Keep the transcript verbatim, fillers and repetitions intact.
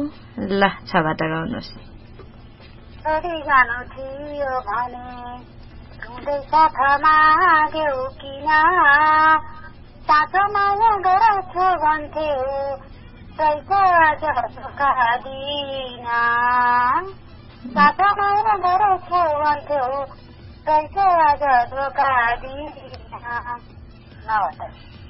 ल छबाट गाउनुहोस्। छोडी जानु थियो भने रुँदै साथ माग्यौ किन, साँचो माया गर्छु भन्थ्यौ पैसा आज धोका दिन, साँचो माया गर्छु भन्थ्यौ पैसा आज धोका दिन।